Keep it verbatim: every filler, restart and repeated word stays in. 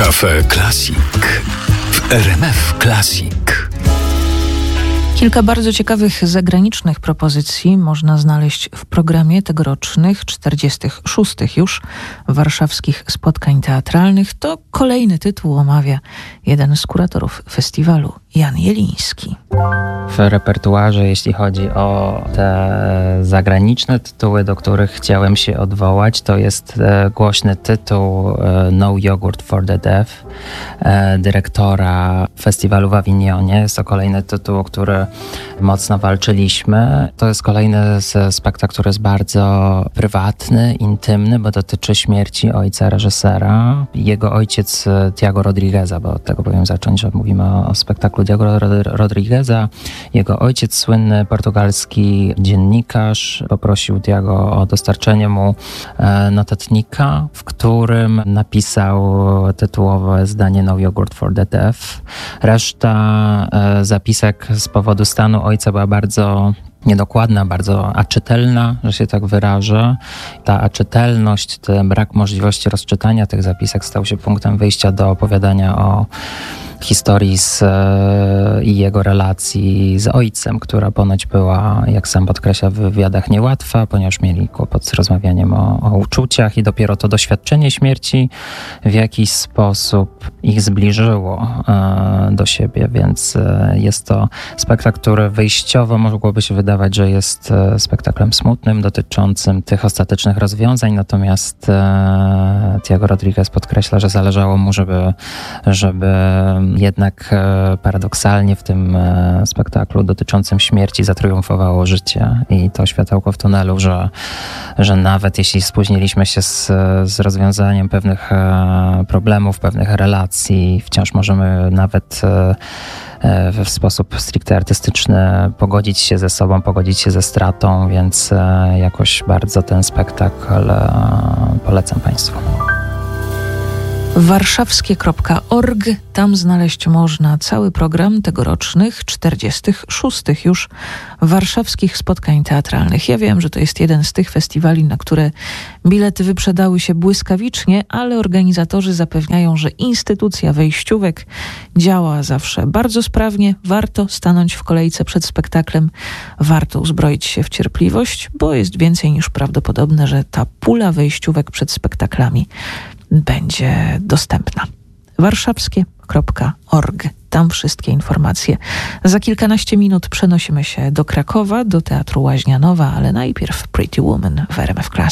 Cafe Classic w R M F Classic. Kilka bardzo ciekawych zagranicznych propozycji można znaleźć w programie tegorocznych czterdziestych szóstych już warszawskich spotkań teatralnych. To kolejny tytuł omawia jeden z kuratorów festiwalu, Jan Jeliński. W repertuarze, jeśli chodzi o te zagraniczne tytuły, do których chciałem się odwołać, to jest głośny tytuł No Yogurt for the Deaf dyrektora festiwalu w Awinionie. Jest to kolejny tytuł, o który mocno walczyliśmy. To jest kolejny z spektakl, który jest bardzo prywatny, intymny, bo dotyczy śmierci ojca reżysera. Jego ojciec Tiago Rodrigueza, bo od tego powinien zacząć, że mówimy o spektaklu Tiago Rodrigueza. Jego ojciec, słynny portugalski dziennikarz, poprosił Tiago o dostarczenie mu notatnika, w którym napisał tytułowe zdanie No Yogurt for the Deaf. Reszta zapisek z powodu stanu ojca była bardzo niedokładna, bardzo aczytelna, że się tak wyrażę. Ta aczytelność, ten brak możliwości rozczytania tych zapisek stał się punktem wyjścia do opowiadania o historii z, i jego relacji z ojcem, która ponoć była, jak sam podkreśla w wywiadach, niełatwa, ponieważ mieli kłopot z rozmawianiem o, o uczuciach i dopiero to doświadczenie śmierci w jakiś sposób ich zbliżyło e, do siebie, więc e, jest to spektakl, który wyjściowo mogłoby się wydawać, że jest e, spektaklem smutnym, dotyczącym tych ostatecznych rozwiązań, natomiast e, Tiago Rodriguez podkreśla, że zależało mu, żeby, żeby jednak e, paradoksalnie w tym e, spektaklu dotyczącym śmierci zatriumfowało życie i to światełko w tunelu, że, że nawet jeśli spóźniliśmy się z, z rozwiązaniem pewnych e, problemów, pewnych relacji, wciąż możemy nawet e, w sposób stricte artystyczny pogodzić się ze sobą, pogodzić się ze stratą, więc e, jakoś bardzo ten spektakl e, polecam Państwu. warszawskie kropka org. Tam znaleźć można cały program tegorocznych czterdziestych szóstych już warszawskich spotkań teatralnych. Ja wiem, że to jest jeden z tych festiwali, na które bilety wyprzedały się błyskawicznie, ale organizatorzy zapewniają, że instytucja wejściówek działa zawsze bardzo sprawnie. Warto stanąć w kolejce przed spektaklem, warto uzbroić się w cierpliwość, bo jest więcej niż prawdopodobne, że ta pula wejściówek przed spektaklami będzie dostępna. warszawskie kropka org. Tam wszystkie informacje. Za kilkanaście minut przenosimy się do Krakowa, do Teatru Łaźnianowa, ale najpierw Pretty Woman w R M F Classic.